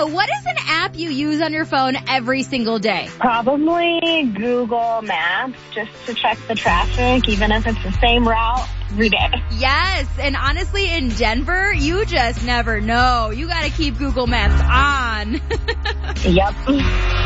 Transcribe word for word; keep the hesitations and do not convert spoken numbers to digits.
know, what is an app you use on your phone every single day? Probably Google Maps, just to check the traffic, even if it's the same route every day. Yes, and honestly, in Denver, you just never know. You gotta keep Google Maps on. Yep.